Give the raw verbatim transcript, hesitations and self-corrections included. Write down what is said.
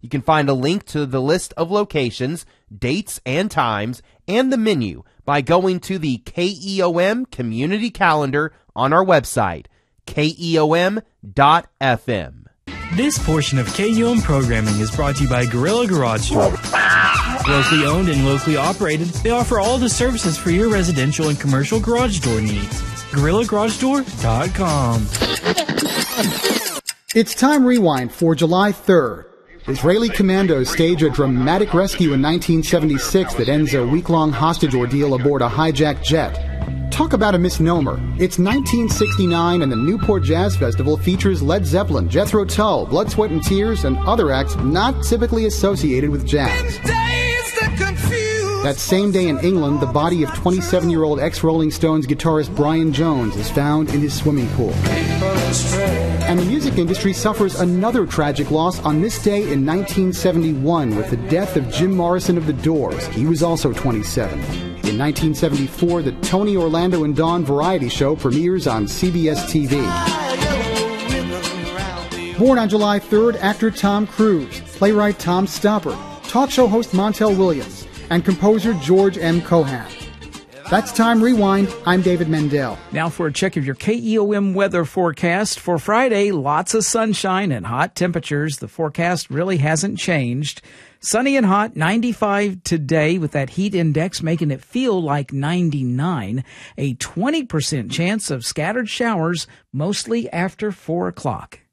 You can find a link to the list of locations, dates and times, and the menu by going to the K E O M community calendar on our website, K E O M dot F M. This portion of K U M programming is brought to you by Gorilla Garage Door. Locally owned and locally operated, they offer all the services for your residential and commercial garage door needs. Gorilla Garage Door dot com. It's time rewind for July third. Israeli commandos stage a dramatic rescue in nineteen seventy-six that ends a week-long hostage ordeal aboard a hijacked jet. Talk about a misnomer. It's nineteen sixty-nine and the Newport Jazz Festival features Led Zeppelin, Jethro Tull, Blood, Sweat and Tears, and other acts not typically associated with jazz. That same day in England, the body of twenty-seven-year-old ex-Rolling Stones guitarist Brian Jones is found in his swimming pool. And the music industry suffers another tragic loss on this day in nineteen seventy-one with the death of Jim Morrison of The Doors. He was also twenty-seven. In nineteen seventy-four, the Tony Orlando and Dawn variety show premieres on C B S T V. Born on July third, actor Tom Cruise, playwright Tom Stoppard, talk show host Montel Williams, and composer George M. Cohan. That's Time Rewind. I'm David Mendel. Now for a check of your K E O M weather forecast. For Friday, lots of sunshine and hot temperatures. The forecast really hasn't changed. Sunny and hot, ninety-five today with that heat index making it feel like ninety-nine. A twenty percent chance of scattered showers, mostly after four o'clock.